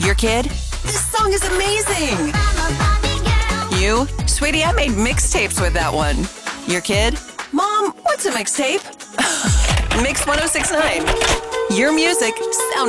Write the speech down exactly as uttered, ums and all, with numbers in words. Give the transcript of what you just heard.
Your kid? This song is amazing! You? Sweetie, I made mixtapes with that one. Your kid? Mom, what's a mixtape? Mix one oh six point nine. Your music sound